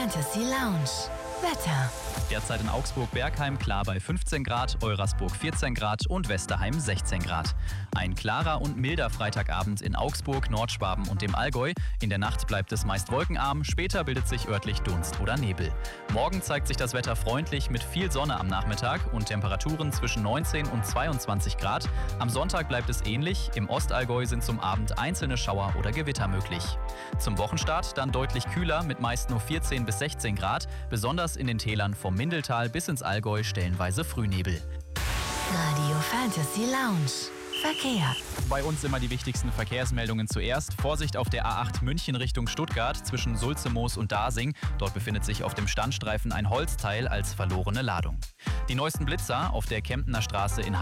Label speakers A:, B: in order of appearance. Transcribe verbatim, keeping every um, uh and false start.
A: Fantasy Lounge. Wetter.
B: Derzeit in Augsburg-Bergheim klar bei fünfzehn Grad, Eurasburg vierzehn Grad und Westerheim sechzehn Grad. Ein klarer und milder Freitagabend in Augsburg, Nordschwaben und dem Allgäu. In der Nacht bleibt es meist wolkenarm, später bildet sich örtlich Dunst oder Nebel. Morgen zeigt sich das Wetter freundlich mit viel Sonne am Nachmittag und Temperaturen zwischen neunzehn und zweiundzwanzig Grad. Am Sonntag bleibt es ähnlich. Im Ostallgäu sind zum Abend einzelne Schauer oder Gewitter möglich. Zum Wochenstart dann deutlich kühler mit meist nur vierzehn bis sechzehn Grad, besonders in den Tälern vom Mindeltal bis ins Allgäu stellenweise Frühnebel.
A: Radio Fantasy Lounge. Verkehr.
B: Bei uns immer die wichtigsten Verkehrsmeldungen zuerst. Vorsicht auf der A acht München Richtung Stuttgart zwischen Sulzemoos und Dasing. Dort befindet sich auf dem Standstreifen ein Holzteil als verlorene Ladung. Die neuesten Blitzer auf der Kemptener Straße in